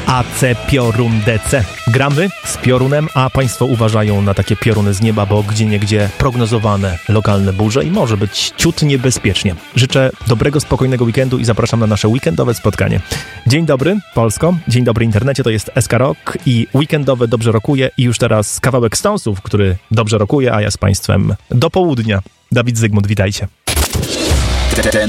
AC Piorun DC. Gramy z piorunem, a państwo uważają na takie pioruny z nieba, bo gdzieniegdzie prognozowane lokalne burze i może być ciut niebezpiecznie. Życzę dobrego, spokojnego weekendu i zapraszam na nasze weekendowe spotkanie. Dzień dobry Polsko, dzień dobry internecie, to jest SK Rock i weekendowe Dobrze Rokuje i już teraz kawałek Stonesów, który dobrze rokuje, a ja z państwem do południa. Dawid Zygmunt, witajcie. Ten